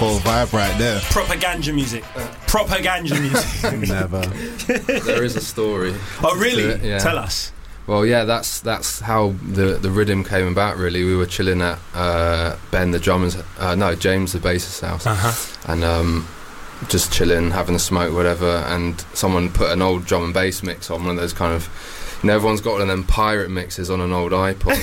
hardcore vibe right there. Propaganda music. Propaganda music. Never. There is a story. Oh, really? Yeah. Tell us. Well, yeah, that's how the rhythm came about, really. We were chilling at Ben, the drummer's... James, the bassist's house. And just chilling, having a smoke, whatever, and someone put an old drum and bass mix on, one of those kind of... everyone's got one of them pirate mixes on an old iPod.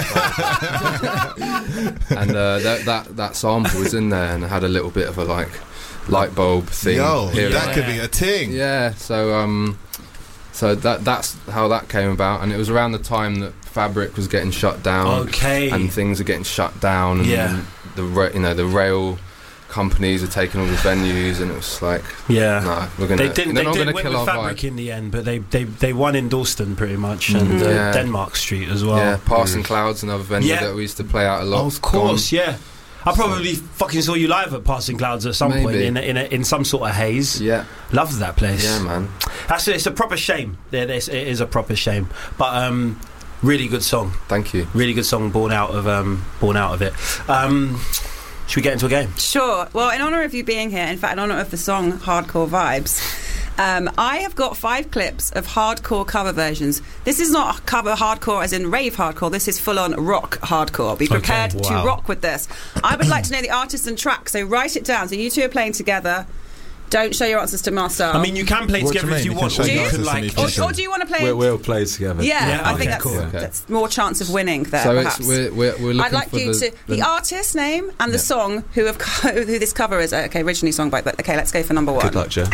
And that sample was in there and it had a little bit of a, like, light bulb thing. Yo, that could be a thing. Yeah, so that's how that came about, and it was around the time that Fabric was getting shut down, and things are getting shut down, and the rail companies are taking all the venues, and it was like, no, we're gonna. They didn't win with Fabric in the end, but they won in Dalston pretty much, and Denmark Street as well. Yeah, Passing Clouds, another venue that we used to play out a lot. Oh, of course, yeah. I probably fucking saw you live at Passing Clouds at some point in some sort of haze. Yeah, loved that place. Yeah, man. It's a proper shame. It is a proper shame, but really good song. Thank you. Really good song, born out of it. Should we get into a game? Sure. Well, in honour of you being here, in fact, in honour of the song Hardcore Vibes, I have got 5 clips of hardcore cover versions. This is not cover hardcore as in rave hardcore. This is full-on rock hardcore. Be prepared to rock with this. I would like to know the artist and track, so write it down. So you two are playing together. Don't show your answers to Marcel. I mean, you can play together if you want. Or do you want to play? We'll play together. Yeah, I think that's more chance of winning there. So perhaps. we're looking I'd like for you to the artist name and the song who this cover is. Okay, originally sung by. But okay, let's go for number 1. Good luck, Joe.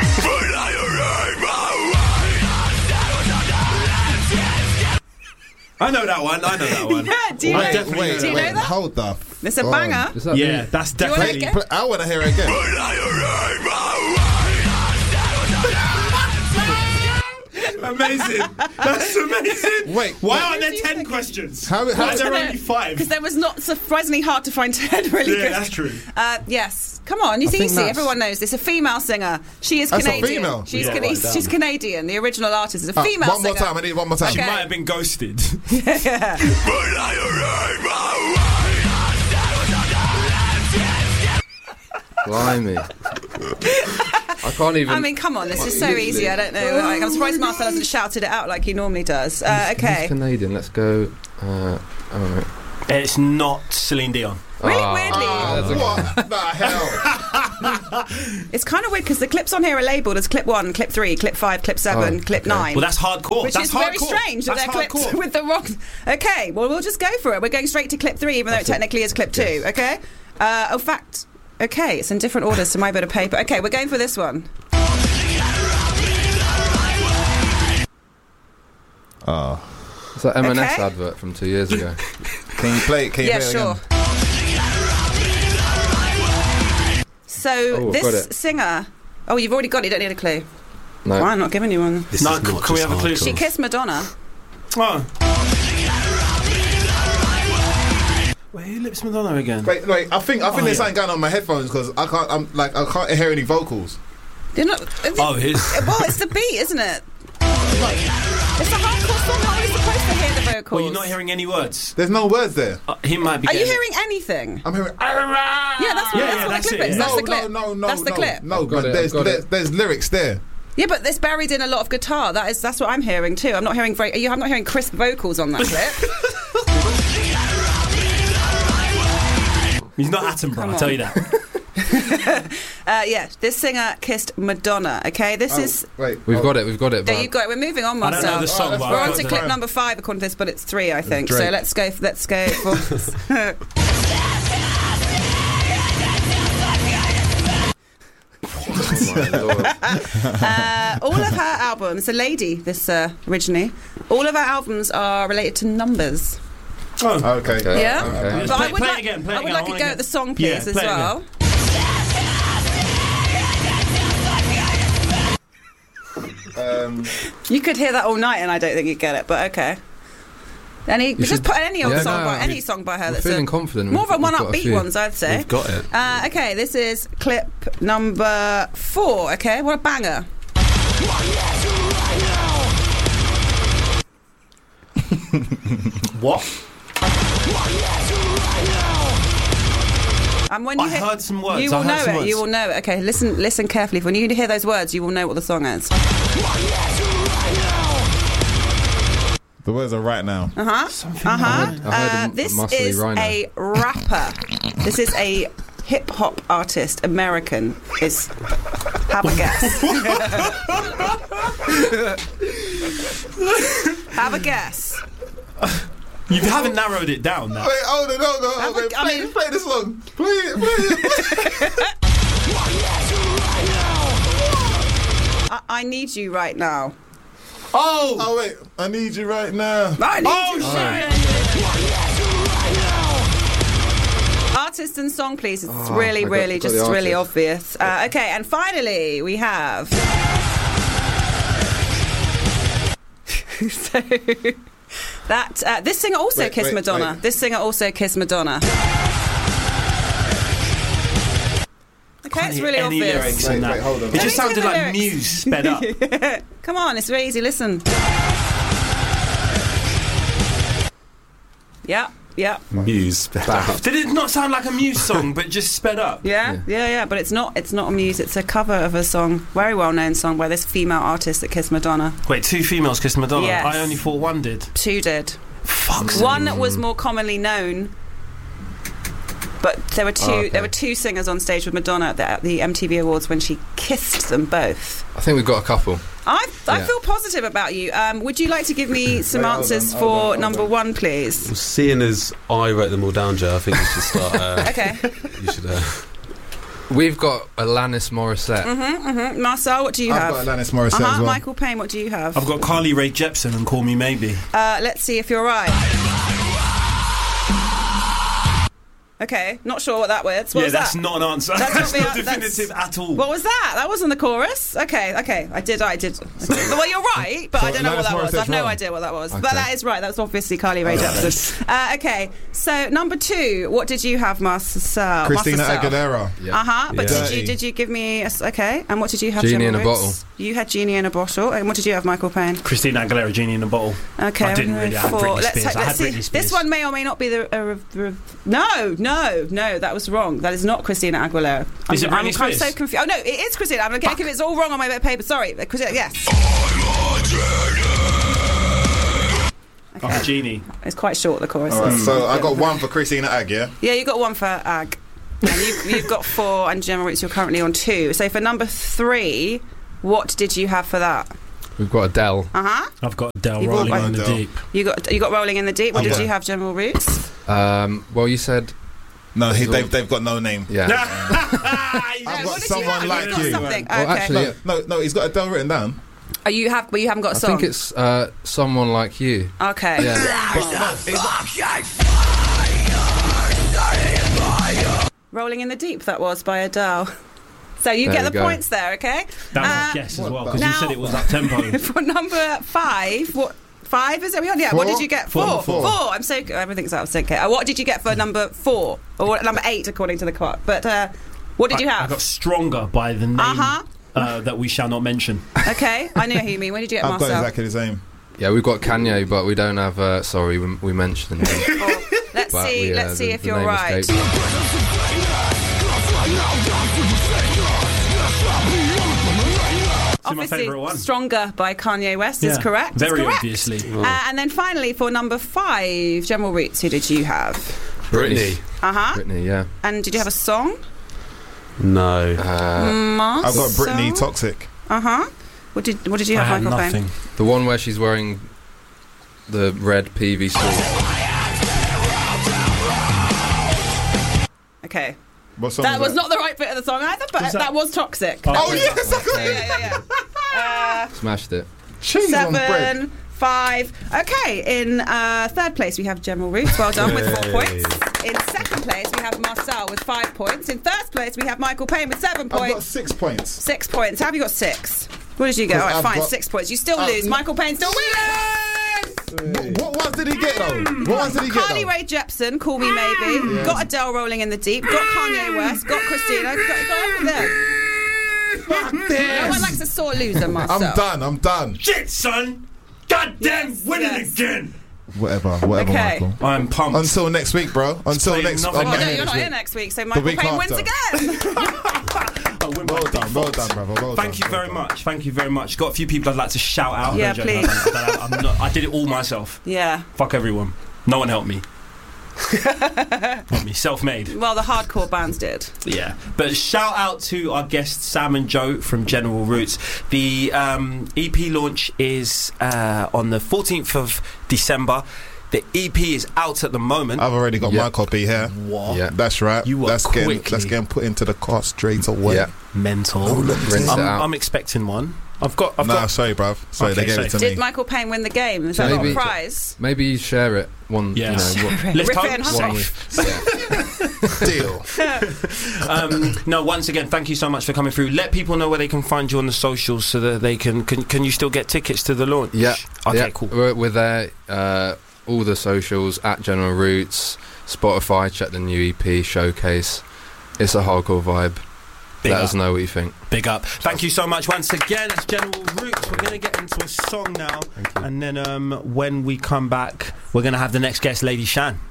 I know that one. Yeah, do you know that? Hold up. It's a banger. Yeah, that's definitely. I want to hear it again. Amazing. That's amazing. Wait, why aren't there 10 questions? How is there only 5? Because there was not surprisingly hard to find 10 really good. Yeah, that's true. Yes. Come on, it's easy. Everyone knows this. A female singer. She is Canadian. A female. She's Canadian. The original artist is a female singer. One more time. I need one more time. Okay. She might have been ghosted. Yeah. Blimey. I can't even. I mean, come on, this is so easy. I don't know. I'm surprised Marcel hasn't shouted it out like he normally does. Okay. He's Canadian. Let's go. I don't know. It's not Celine Dion. Really weirdly. What the hell? It's kind of weird because the clips on here are labelled as clip 1, clip 3, clip 5, clip 7, clip 9. Well, that's hardcore. Which is very strange that they're clipped with the wrong. Okay, well, we'll just go for it. We're going straight to clip 3, even though it technically is clip 2. Okay. Fact. Okay, it's in different orders to my bit of paper. Okay, we're going for this one. Oh. It's that M&S advert from 2 years ago. Can you play it? Can you play it sure. again? So this singer... Oh, you've already got it. You don't need a clue. No. Well, I'm not giving you one. Can we have a clue? She kissed Madonna. Oh. Wait, who lips Madonna again? Wait. I think there's something going on in my headphones because I can't hear any vocals. They're not. Well, it's the beat, isn't it? It's a hardcore song. How are you supposed to hear the vocals? Well, you're not hearing any words. There's no words there. He might be. Are you hearing anything? I'm hearing. Yeah, that's what the clip is. That's the clip. No. That's the clip. No, but there's lyrics there. Yeah, but it's buried in a lot of guitar. That's what I'm hearing too. I'm not hearing I'm not hearing crisp vocals on that clip. He's not Attenborough, I'll tell you that. Yeah, this singer kissed Madonna. Okay, this is. Wait, we've got it. Yeah, you've got it. We're moving on, Marcel. I don't know the song. We're on to clip number 5 according to this, but it's 3, I think. Drake. So let's go for. All of her albums, a lady, this originally, all of her albums are related to numbers. Oh, okay. Yeah, Okay. but I would play it again. I would like to go at the song, please, as well. You could hear that all night, and I don't think you'd get it. But okay. Just put any old song by her. That's feeling confident. More of a one upbeat ones, I'd say. We've got it. Okay, this is clip number 4. Okay, what a banger. What? And when I heard some words. You will I heard know some it. words. You will know it. Okay, listen carefully. When you hear those words, you will know what the song is. The words are right now. This Muscly is Rhino. a rapper. This is a hip hop artist, American. Have a guess. Have a guess. You haven't narrowed it down. Now. Wait, hold on. Play this song. Play it. I need you right now. Oh, wait. I need you right now. I need you shit. right now. Artist and song, please. It's really obvious. Okay, and finally we have. So that this singer also kissed Madonna. Wait. This singer also kissed Madonna. Okay, it's really Any obvious. lyrics in that. hold on. It Let just me sounded see the like lyrics. Muse sped up. Come on, it's very easy. Listen. Yeah. Muse. Did it not sound like a Muse song, but just sped up? Yeah. But it's not a Muse. It's a cover of a song, very well-known song by this female artist that kissed Madonna. Wait, 2 females kissed Madonna? Yes. I only thought 1 did. 2 did. Fuck's sake. One was more commonly known, but there were two. There were 2 singers on stage with Madonna at the MTV Awards when she kissed them both. I think we've got a couple. I feel positive about you. Would you like to give me some answers for number 1, please? Well, seeing as I wrote them all down, Joe, I think you should start. Okay. You should. We've got Alanis Morissette. Marcel, what do you I've have? got Alanis Morissette as well. Michael Payne, what do you have? I've got Carly Rae Jepsen and Call Me Maybe. Let's see if you're right. Okay, not sure what that was. What was that's that? not an answer. That's That's not not the- definitive at all. What was that? That wasn't the chorus. Okay. I did. Okay. Well, you're right, but So I don't know what that Alanis was. I've no Morissette's wrong. idea what that was. Okay. But that is right. That's obviously Carly Rae Jepsen. Okay, so number 2, what did you have, Marcel? Christina Aguilera. Yeah. But Yeah. did you give me okay? And what did you have? Genie Gemma in a Roots? Bottle. You had Genie in a Bottle. And what did you have, Michael Payne? Christina Aguilera, Genie in a Bottle. Okay, I didn't really have 4. Britney Spears. I had Let's see. Britney Spears. This one may or may not be No, that was wrong. That is not Christina Aguilera. Is it Britney I'm Spears? so confused. Oh no, it is Christina. I'm getting it's all wrong on my bit of paper. Sorry, Christina. Yes. Oh, Genie. It's quite short, the chorus. All right, so I got 1 for Christina Ag, yeah? Yeah, you got 1 for Ag. And you've got 4, and Gemma Roots, you're currently on 2. So for number 3, what did you have for that? We've got Adele. I've got Adele You've Rolling got in the Adele. Deep. You got Rolling in the Deep. What did you have, Gemma Roots? Well, you said No, they've got no name. yeah. I've got What did someone you have? like You've got you. something. Well, Okay. actually, No, he's got Adele written down. But you haven't got a I song. think it's Someone Like You. Okay. Yeah. Rolling in the Deep, that was by Adele. So you There get we the go. points there, okay? That was a guess as well, because you now- said it was up tempo. For number 5, what 5 is it? We on? Yeah. What did you get? 4. Four. 4. I'm so everything's out of sync. Okay. What did you get for number 4 or number 8 according to the clock? But what did you I have? got Stronger by the name that we shall not mention. Okay, I know who you mean. What did you get, I've got Marcel? exactly the same. Yeah, we've got Kanye, but we don't have. Sorry, we mentioned him. Let's But see. we, Let's see the- if the you're name right. escapes me. It's my favourite one. Stronger by Kanye West is correct. Very It's correct. obviously. And then finally, for number 5, General Roots, who did you have? Britney. Britney, yeah. And did you have a song? No. I've got Britney Toxic. What did you I have, had Michael nothing. Payne? The one where she's wearing the red PV suit. Okay. What song That was that? not the right bit of the song either, but that was Toxic. Oh yes, Yeah. Smashed it. Cheese on bread. 7, 5. Okay, in third place we have General Roots. Well done with 4 points. In second place we have Marcel with 5 points. In first place we have Michael Payne with 7 I've got points. 6 points. 6 points. How have you got 6? What did you get? All right, I've fine, got- 6 points. You still lose. Michael Payne still wins! What ones did he get though? What ones did he get Carly though? Rae Jepsen, Call Me Maybe. Got Adele Rolling in the Deep. Got Kanye West. Got Christina. Got everything. Fuck No this. one likes a sore loser, Marcel. I'm done. Shit, son! Goddamn, Yes, winning yes. again! Whatever, Okay. Michael. I'm pumped. Until next week, bro. Until playing next. nothing. Oh, I'm no, here you're not week. here next week, so Michael week Payne wins after. again. Well done, brother. Thank you very much. Thank you very much. Got a few people I'd like to shout out. Yeah, No joke, please. I did it all myself. Yeah. Fuck everyone. No one helped me. Help me. Self-made. Well, the hardcore bands did. Yeah. But shout out to our guests Sam and Joe from General Roots. The EP launch is on the 14th of December. The EP is out at the moment. I've already got my copy here. What? Yeah. That's right. You that's getting put into the car straight away. Yeah. Mental. Rinse it out. I'm expecting one. I've got. Sorry, bruv. Sorry, Okay, they gave it to Did me. Michael Payne win the game? Is that not a Maybe. prize? Maybe you share it. One. Yes. You know, Let's Rip hope it and so. huff Deal. No, once again, thank you so much for coming through. Let people know where they can find you on the socials so that they can you still get tickets to the launch? Yeah. Okay, yeah. cool. We're there. All the socials at General Roots, Spotify. Check the new EP Showcase. It's a hardcore vibe. Let us know what you think. Big up. Thank you so much once again. It's General Roots. We're going to get into a song now. And then when we come back, we're going to have the next guest, Lady Shan.